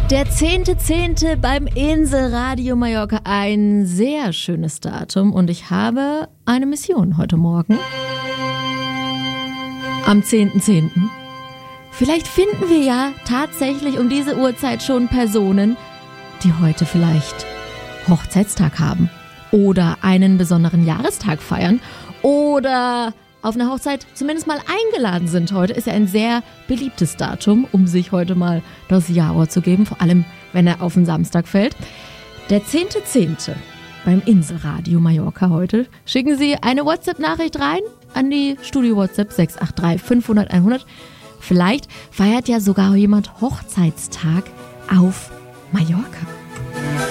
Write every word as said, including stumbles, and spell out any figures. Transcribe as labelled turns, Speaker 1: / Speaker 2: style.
Speaker 1: Der zehnte zehnte beim Inselradio Mallorca, ein sehr schönes Datum und ich habe eine Mission heute Morgen. Am zehnten zehnten Vielleicht finden wir ja tatsächlich um diese Uhrzeit schon Personen, die heute vielleicht Hochzeitstag haben oder einen besonderen Jahrestag feiern oder auf eine Hochzeit zumindest mal eingeladen sind. Heute ist ja ein sehr beliebtes Datum, um sich heute mal das Ja-Wort zu geben, vor allem wenn er auf den Samstag fällt. Der zehnte zehnte beim Inselradio Mallorca heute. Schicken Sie eine WhatsApp-Nachricht rein an die Studio-WhatsApp sechs acht drei fünfhundert einhundert. Vielleicht feiert ja sogar jemand Hochzeitstag auf Mallorca.